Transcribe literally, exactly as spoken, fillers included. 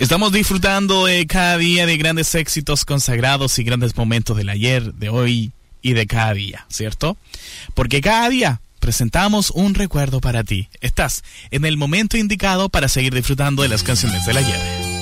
Estamos disfrutando eh, cada día de grandes éxitos consagrados y grandes momentos del ayer, de hoy y de cada día, ¿cierto? Porque cada día presentamos un recuerdo para ti. Estás en el momento indicado para seguir disfrutando de las canciones del ayer.